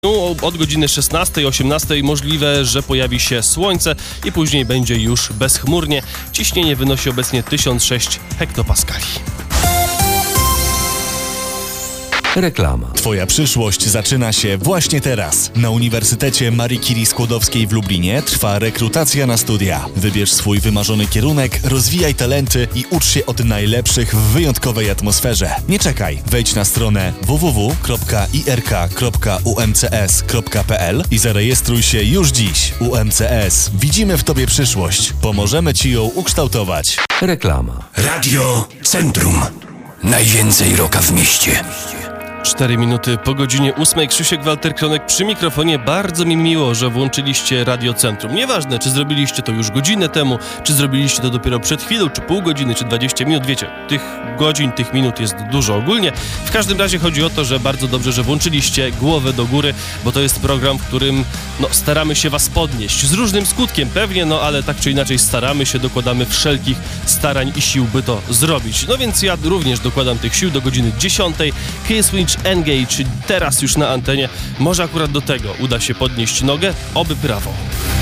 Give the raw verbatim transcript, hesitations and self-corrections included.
Od godziny szesnastej, osiemnastej możliwe, że pojawi się słońce i później będzie już bezchmurnie. Ciśnienie wynosi obecnie tysiąc sześć hektopaskali. Reklama. Twoja przyszłość zaczyna się właśnie teraz. Na Uniwersytecie Marii Curie Skłodowskiej w Lublinie trwa rekrutacja na studia. Wybierz swój wymarzony kierunek, rozwijaj talenty i ucz się od najlepszych w wyjątkowej atmosferze. Nie czekaj. Wejdź na stronę w w w kropka i r k kropka u m c s kropka p l i zarejestruj się już dziś. U M C S. Widzimy w Tobie przyszłość. Pomożemy Ci ją ukształtować. Reklama. Radio Centrum. Najwięcej rocka w mieście. Cztery minuty po godzinie ósmej. Krzysiek Walter-Kronek przy mikrofonie. Bardzo mi miło, że włączyliście Radio Centrum. Nieważne, czy zrobiliście to już godzinę temu, czy zrobiliście to dopiero przed chwilą, czy pół godziny, czy dwadzieścia minut. Wiecie, tych godzin, tych minut jest dużo ogólnie. W każdym razie chodzi o to, że bardzo dobrze, że włączyliście głowę do góry, bo to jest program, w którym no, staramy się was podnieść. Z różnym skutkiem pewnie, no ale tak czy inaczej staramy się, dokładamy wszelkich starań i sił, by to zrobić. No więc ja również dokładam tych sił do godziny dziesiątej. Killswitch Engage, czyli teraz już na antenie. Może akurat do tego uda się podnieść nogę, oby prawo.